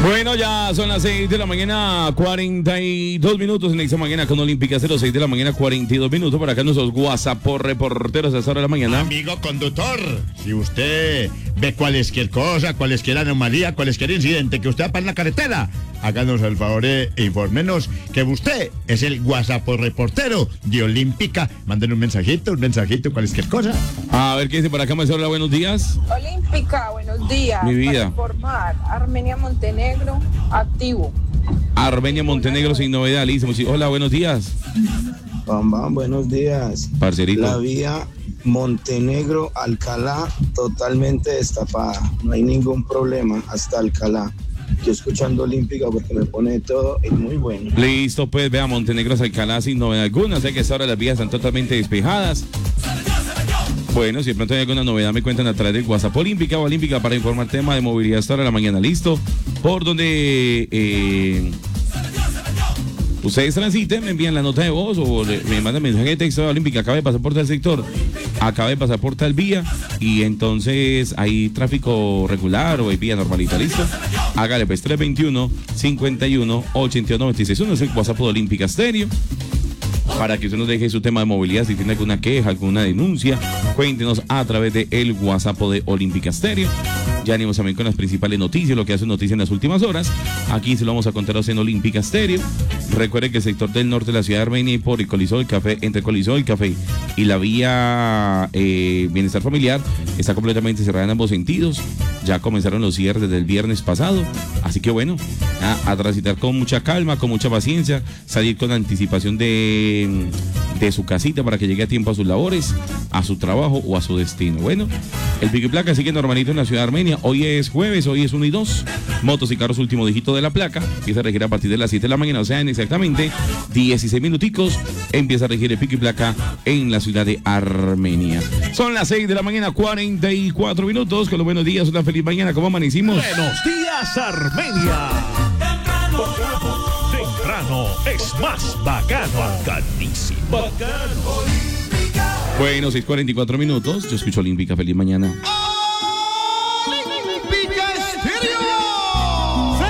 Bueno, ya son las 6 de la mañana, 42 minutos en esta mañana con Olímpica 06 de la mañana, 42 minutos. Por acá nuestros WhatsApp por reporteros a esta hora de la mañana. Amigo conductor, si usted ve cualquier cosa, cualquier anomalía, cualquier incidente que usted va en la carretera, háganos el favor e infórmenos que usted es el WhatsApp por reportero de Olímpica. Manden un mensajito, cualquier cosa. A ver qué dice por acá, me hola, buenos días. Olímpica, buenos días. Mi vida. Para informar, Armenia Montenegro, activo. Armenia Montenegro sin novedad, listo. Hola, buenos días. Bam, buenos días. Parcerito. La vía Montenegro Alcalá totalmente destapada. No hay ningún problema hasta Alcalá. Yo escuchando Olímpica porque me pone todo y muy bueno. Listo, pues vea, Montenegro Alcalá sin novedad alguna. Sé que hasta ahora las vías están totalmente despejadas. Bueno, si de pronto hay alguna novedad me cuentan a través del WhatsApp Olímpica o Olímpica para informar tema de movilidad hasta ahora de la mañana. Listo. Por donde ustedes transiten, me envían la nota de voz o me mandan mensaje de texto de Olímpica. Acaba de pasar por tal sector, acaba de pasar por tal vía y entonces hay tráfico regular o hay vía normalita. Listo. Hágale pues 321-51-81-96. Uno es el WhatsApp de Olímpica Estéreo. Para que usted nos deje su tema de movilidad, si tiene alguna queja, alguna denuncia, cuéntenos a través de el WhatsApp de Olímpica Estéreo. Ya venimos también con las principales noticias, lo que hace noticias en las últimas horas. Aquí se lo vamos a contar en Olímpica Estéreo. Recuerde que el sector del norte de la ciudad de Armenia y por el Coliseo del Café, entre el Coliseo del Café y la vía Bienestar Familiar, está completamente cerrada en ambos sentidos. Ya comenzaron los cierres desde el viernes pasado. Así que bueno, a transitar con mucha calma, con mucha paciencia, salir con anticipación de su casita para que llegue a tiempo a sus labores, a su trabajo o a su destino. Bueno, el pico y placa sigue normalito en la ciudad de Armenia. Hoy es jueves, hoy es 1 y 2. Motos y carros último dígito de la placa. Empieza a regir a partir de las 7 de la mañana, o sea, en exactamente 16 minuticos. Empieza a regir el pico y placa en la ciudad de Armenia. Son las 6 de la mañana, 44 minutos. Con los buenos días, una feliz mañana. ¿Cómo amanecimos? Buenos días, Armenia. Temprano es más bacano, bacanísimo. Bacano. Bueno, 6:44 minutos. Yo escucho Olímpica. Feliz mañana.